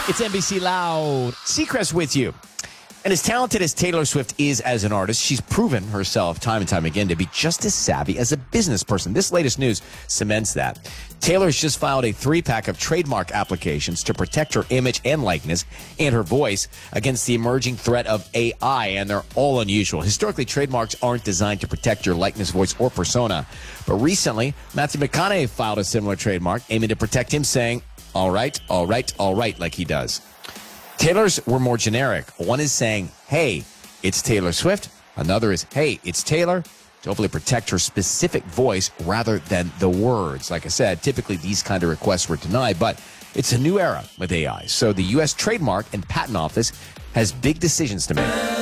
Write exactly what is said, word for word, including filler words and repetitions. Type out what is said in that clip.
It's N B C Loud. Seacrest with you. And as talented as Taylor Swift is as an artist, she's proven herself time and time again to be just as savvy as a business person. This latest news cements that. Taylor's just filed a three-pack of trademark applications to protect her image and likeness and her voice against the emerging threat of A I, and they're all unusual. Historically, trademarks aren't designed to protect your likeness, voice, or persona. But recently, Matthew McConaughey filed a similar trademark aiming to protect him, saying, all right, all right, all right, like he does. Taylor's were more generic. One is saying, hey, it's Taylor Swift. Another is, hey, it's Taylor, to hopefully protect her specific voice rather than the words. Like I said, typically these kind of requests were denied, but it's a new era with A I. So the U S Trademark and Patent Office has big decisions to make.